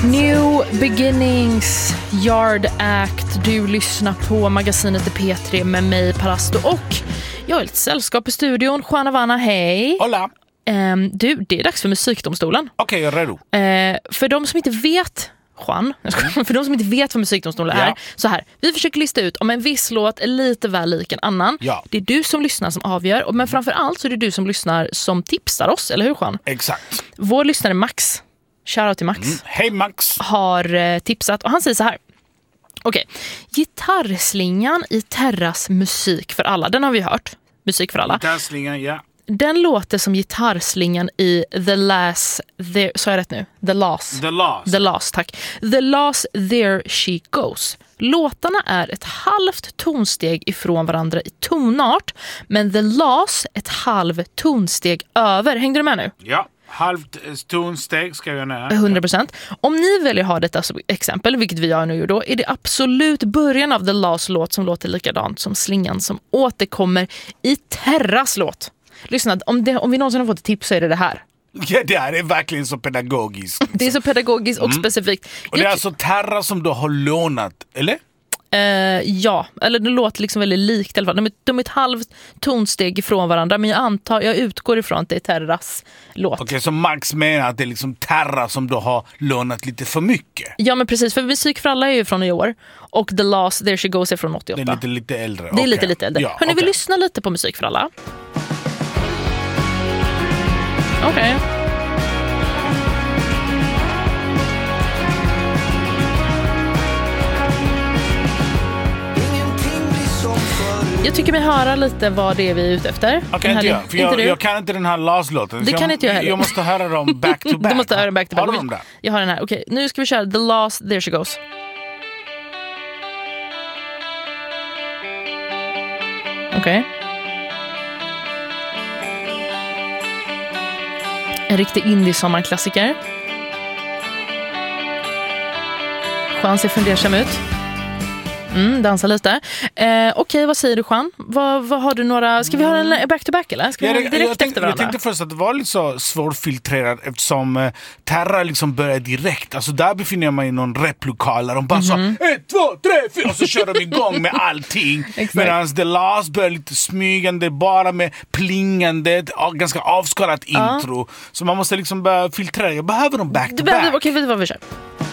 New Beginnings, Yard Act. Du lyssnar på magasinet P3 med mig, Parasto, och jag har ett sällskap i studion. Juan Havana, hej. Hola. Du, det är dags för Musikdomstolen. Okej, jag är redo. För de som inte vet, Juan, för de som inte vet vad Musikdomstolen är, så här, vi försöker lista ut om en viss låt är lite väl lik en annan. Ja. Det är du som lyssnar som avgör, men framförallt så är det du som lyssnar som tipsar oss, eller hur, Juan? Exakt. Vår lyssnare Max, shoutout till Max. Hej Max. Har tipsat och han säger så här. Okej, gitarrslingan i Terras Musik för alla, den har vi hört. Musik för alla. Gitarrslingan, ja. Den låter som gitarrslingan i The Last, så är rätt nu? The Last, tack. The Last, There She Goes. Låtarna är ett halvt tonsteg ifrån varandra i tonart, men The Last ett halvt tonsteg över. Hängde du med nu? Ja. Halvt tonsteg ska jag ner. 100%. Om ni väljer ha detta som exempel, vilket vi gör nu, då är det absolut början av The Last låt som låter likadant som slingan som återkommer i Terras låt. Lyssna, om vi någonsin har fått ett tips så är det här. Ja, det är verkligen så pedagogiskt. Det är så pedagogiskt och specifikt. Och det är alltså Terra som du har lånat, eller? Ja, eller det låter liksom väldigt likt i alla fall. De är ett halvt tonsteg ifrån varandra, men jag utgår ifrån att det är Terras låt. Okej, så Max menar att det är liksom Terra som du har lånat lite för mycket. Ja, men precis, för Musik för alla är ju från i år och The Last, There She Goes är från 88. Det är lite äldre. Det är lite äldre. Ja, hörni, vi lyssnar lite på Musik för alla. Okej. Jag tycker mig höra lite vad det är vi är ute efter. Okej, inte jag. För jag kan inte den här Last-låten. Det kan inte jag heller. Jag måste höra dem back to back. Du måste höra back to back. Har du dem där? Jag har den här. Okej, nu ska vi köra The Last, There She Goes. Okej. En riktig indie-sommarklassiker. Juan ser fundersam ut. Dansa lite. Okej, vad säger du, Juan? Vad har du några... Ska vi ha en back-to-back eller? Ska vi direkt efter varandra? Jag tänkte först att det var lite så svårfiltrerat eftersom Terra liksom börjar direkt. Alltså där befinner jag mig i någon replokal där de bara så 1, 2, 3, 4 och så kör de igång med allting. Medan The Last börjar lite smygande, bara med plingande, ganska avskalat intro. Så man måste liksom börja filtrera. Jag behöver dem back-to-back. Okej, vet du vad vi kör?